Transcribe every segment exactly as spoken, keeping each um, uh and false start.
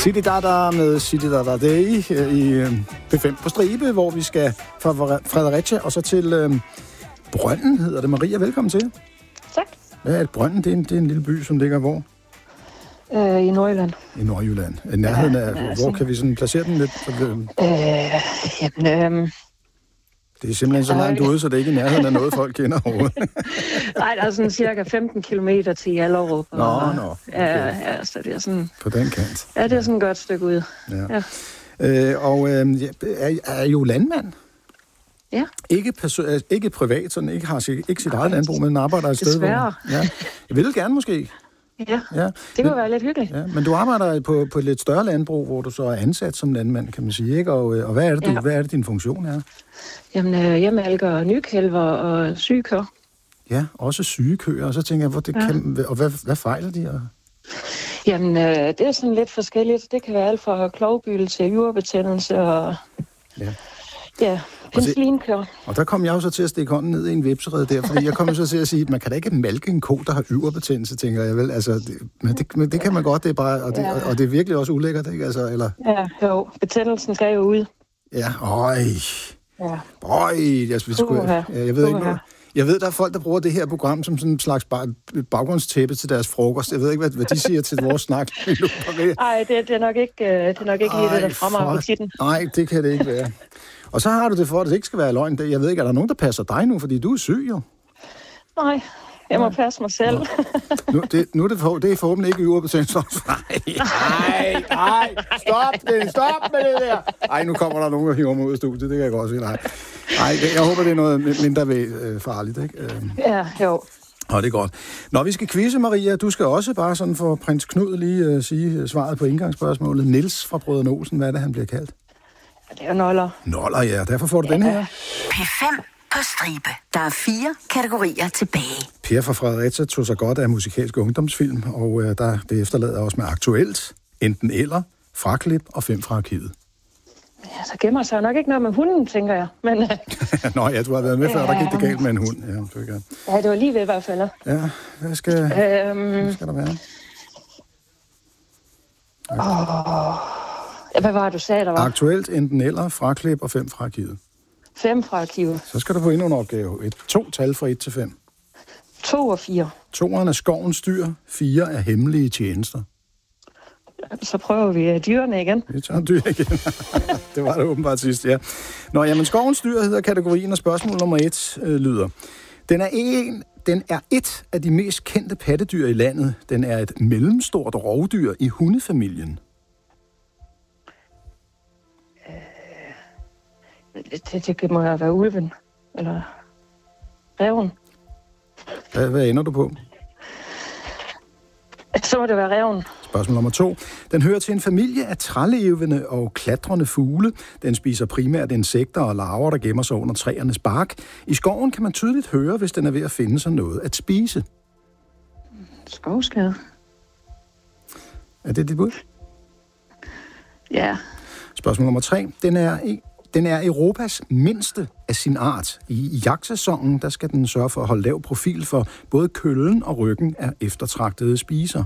City Dada med City Dada Day i P fem på stribe, hvor vi skal fra Fredericia og så til øh, Brønden, hedder det. Maria, velkommen til. Tak. Hvad er det? Brønden? Det er en, det er en lille by, som ligger hvor? Øh, I Nordjylland. I Nordjylland. I nærheden af, ja, hvor sådan... kan vi sådan placere den lidt? Øh, jamen, øh... Det er simpelthen så langt ude, så det er ikke i nærheden af noget, folk kender overhovedet. Nej, der er sådan cirka femten kilometer til Hjallerup. Nå, og, nå. Okay. Ja, ja, så det er sådan... På den kant. Ja, det er sådan et godt stykke ud. Ja. ja. Øh, og øh, er, er jo landmand. Ja. Ikke, perso- ikke privat, sådan ikke har sit, ikke sit eget landbrug, men arbejder et sted, hvor... Desværre. Ja. Jeg vil gerne måske. Ja, ja. Det kunne men, være lidt hyggeligt. Ja, men du arbejder på, på et lidt større landbrug, hvor du så er ansat som landmand, kan man sige, ikke? Og, og hvad, er det, du, ja. hvad er det, din funktion er? Jamen, jeg malker nykælver og syge køer. Ja, også syge køer, og så tænker jeg, hvor det ja. kan, og hvad, hvad fejler de? Og... Jamen, det er sådan lidt forskelligt. Det kan være alt fra klovbyl til jurebetændelse og... Ja. Ja, penicillinkøer. Og der kom jeg jo så til at stikke hånden ned i en vipserede der, fordi jeg kom jo så til at sige, at man kan da ikke malke en ko, der har yverbetændelse, tænker jeg vel. Altså, det, men, det, men det kan man godt, det er bare, og det, ja. og det er virkelig også ulækkert, ikke? Altså, eller... Ja, jo, betændelsen skal jo ud. Ja, øj. Ja. Øj, jeg, skulle, jeg, jeg ved ikke noget. Jeg ved, der er folk, der bruger det her program som sådan en slags baggrundstæppe til deres frokost. Jeg ved ikke, hvad, hvad de siger til vores snak. Nej, det, det er nok ikke, det er nok ikke lige det, der fremmer appetitten. Nej, det kan det ikke være. Og så har du det for, at det ikke skal være løgn. Jeg ved ikke, er der nogen, der passer dig nu, fordi du er syg jo? Nej, jeg må passe mig selv. nu, det, nu er det, for, det er forhåbentlig ikke yverbetændelse. Nej, nej, nej, stop det, stop med det der. Ej, nu kommer der nogen, der hiver mig ud af studiet, det kan jeg godt sige. Nej, nej det, jeg håber, det er noget mindre øh, farligt, ikke? Ja, jo. Og det er godt. Når vi skal quizze, Maria, du skal også bare sådan for prins Knud lige uh, sige svaret på indgangsspørgsmålet. Niels fra Brødrene Olsen, hvad er det, han bliver kaldt? Det er noller. Noller, ja. Derfor får du ja. den her. P fem på stribe. Der er fire kategorier tilbage. Per fra Fredericia tog sig godt af musikalske ungdomsfilm, og uh, der, det efterlader også med aktuelt, enten eller, fraklip og fem fra arkivet. Ja, så gemmer sig nok ikke noget med hunden, tænker jeg. Men, Nå ja, du har været med før, der gik det galt med en hund. Ja, det, ja, det var lige ved i hvert fald. Ja, hvad skal, øhm... hvad skal der være? Åh... Hvad var det, du sagde, der var? Aktuelt, enten eller, fraklip og fem fra arkivet. Fem fra arkivet. Så skal du få endnu en opgave. Et to tal fra et til fem. To og fire. Toeren er skovens dyr, fire er hemmelige tjenester. Så prøver vi dyrene igen. Vi tager dyr igen. Det var det åbenbart sidst, ja. Nå, jamen, skovens dyr hedder kategorien, og spørgsmål nummer et øh, lyder. Den er en... Den er et af de mest kendte pattedyr i landet. Den er et mellemstort rovdyr i hundefamilien. Det, det, det må jo være ulven, eller ræven. Hvad, hvad ender du på? Så må det være ræven. Spørgsmål nummer to. Den hører til en familie af trælevende og klatrende fugle. Den spiser primært insekter og larver, der gemmer sig under træernes bark. I skoven kan man tydeligt høre, hvis den er ved at finde sig noget at spise. Skovskade. Er det dit bud? Ja. Spørgsmål nummer tre. Den er Den er Europas mindste af sin art. I jagtsæsonen, der skal den sørge for at holde lav profil, for både køllen og ryggen er eftertragtede spiser.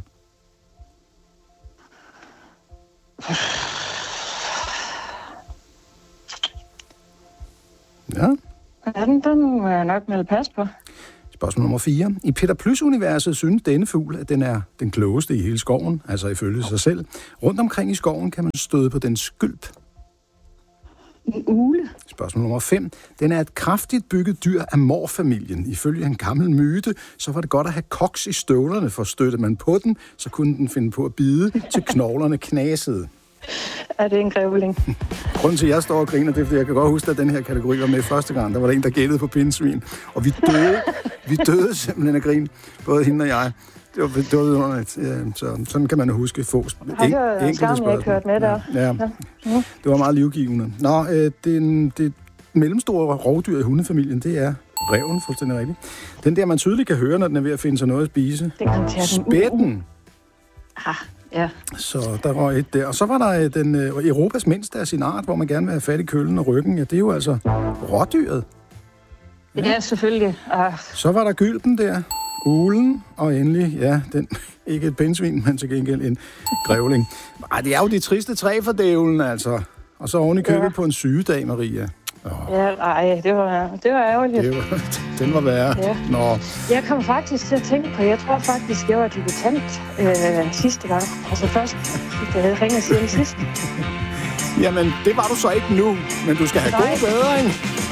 Ja. Ja, den, den må jeg nok melde pas på. Spørgsmål nummer fire. I Peter Plys-universet synes denne fugl, at den er den klogeste i hele skoven, altså ifølge sig selv. Rundt omkring i skoven kan man støde på den skylp. En ugle. Spørgsmål nummer fem. Den er et kraftigt bygget dyr af morfamilien. Ifølge en gammel myte, så var det godt at have koks i støvlerne, for støtte man på den, så kunne den finde på at bide, til knoglerne knasede. Er det en grævling? Grunden til, at jeg står og griner, det er, fordi jeg kan godt huske, at den her kategori var med første gang. Der var der en, der gættede på pindsvin. Og vi døde, vi døde simpelthen af grin, både hende og jeg. Det var, det var vidunderligt. Ja, så sådan kan man huske få en, enkelte spørgsmål. Jeg kørt med der. Ja, ja. Ja. Det var meget livgivende. Nå, øh, det, det mellemstore rovdyr i hundefamilien, det er ræven, fuldstændig rigtigt. Den der, man tydeligt kan høre, når den er ved at finde sig noget at spise. Spætten. Ah, ja. Så der var et der. Og så var der den øh, Europas mindste af sin art, hvor man gerne vil have fat i køllen og ryggen. Ja, det er jo altså rådyret. Ja, ja selvfølgelig. Ah. Så var der gylpen der. Uglen, og endelig, ja, den, ikke et pindsvin, men til gengæld en grævling. Ej, det er jo de triste træ for dævlen, altså. Og så oven i købet ja. på en sygedag, Maria. Oh. Ja, ej, det var, det var ærgerligt. Det var, den var værre. Ja. Nå. Jeg kom faktisk til at tænke på, jeg tror faktisk, jeg var debutant øh, sidste gang. Altså først, da jeg havde ringet siden sidst. Jamen, det var du så ikke nu, men du skal have god bedring.